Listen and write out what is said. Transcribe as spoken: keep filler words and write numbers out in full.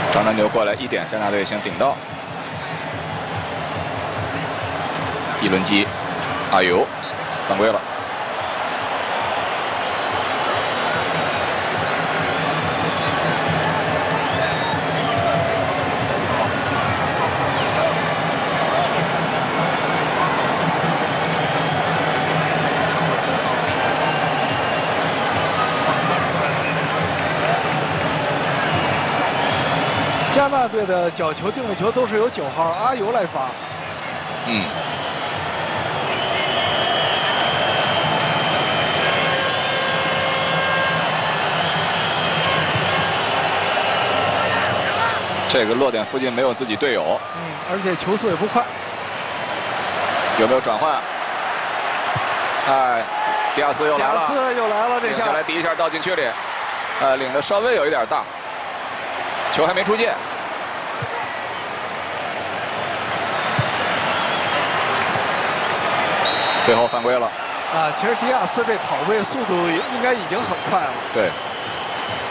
长传球过来一点，加纳队先顶到。一轮击，哎呦，犯规了。 加纳队的角球、定位球都是由九号阿尤来发。 嗯。这个落点附近没有自己队友。 嗯，而且球速也不快。 有没有转换？哎，迪亚斯又来了。 迪亚斯又来了，这下。 下来第一下到禁区里，呃，领的稍微有一点大。球还没出界，最后犯规了。 啊，其实迪亚斯这跑位速度应该已经很快了。 对。